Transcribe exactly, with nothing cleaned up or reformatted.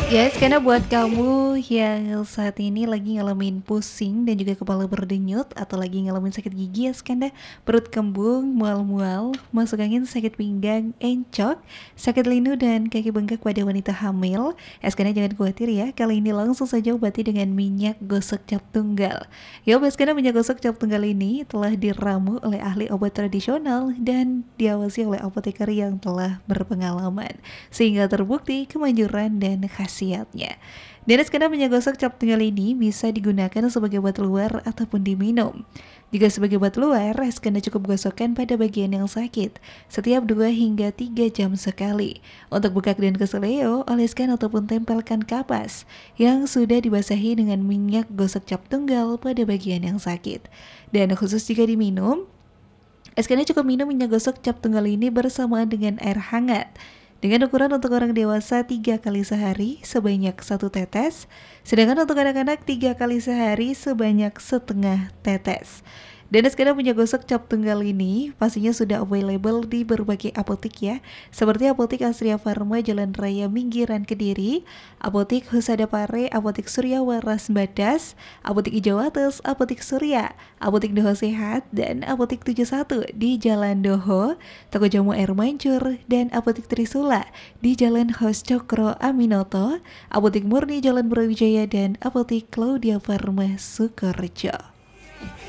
Yes, karena buat kamu yang saat ini lagi ngalamin pusing dan juga kepala berdenyut atau lagi ngalamin sakit gigi ya Skanda, perut kembung, mual-mual, masuk angin, sakit pinggang, encok, sakit linu dan kaki bengkak pada wanita hamil, Eskanda jangan khawatir ya, kali ini langsung saja obati dengan minyak gosok cap tunggal. Ya, Eskanda minyak gosok cap tunggal ini telah diramu oleh ahli obat tradisional dan diawasi oleh apoteker yang telah berpengalaman sehingga terbukti kemanjuran dan khasiatnya. Dan skena minyak gosok cap tunggal ini bisa digunakan sebagai obat luar ataupun diminum. Jika sebagai obat luar, skena cukup gosokkan pada bagian yang sakit setiap dua hingga tiga jam sekali. Untuk bekak dan keseleo, oleskan ataupun tempelkan kapas yang sudah dibasahi dengan minyak gosok cap tunggal pada bagian yang sakit. Dan khusus jika diminum, skena cukup minum minyak gosok cap tunggal ini bersamaan dengan air hangat dengan ukuran untuk orang dewasa tiga kali sehari sebanyak satu tetes, sedangkan untuk anak-anak tiga kali sehari sebanyak setengah tetes. Dan skena minyak gosok cap tunggal ini pastinya sudah available di berbagai apotik ya, seperti Apotik Astria Farma Jalan Raya Minggiran Kediri, Apotik Husada Pare, Apotik Surya Waras Badas, Apotik Ijo Wates, Apotik Surya, Apotik Doho Sehat, dan Apotik tujuh puluh satu di Jalan Doho, Toko Jamu Air Mancur, dan Apotik Trisula di Jalan Hos Cokro Aminoto, Apotik Murni Jalan Brawijaya, dan Apotik Claudia Farma Sukorejo.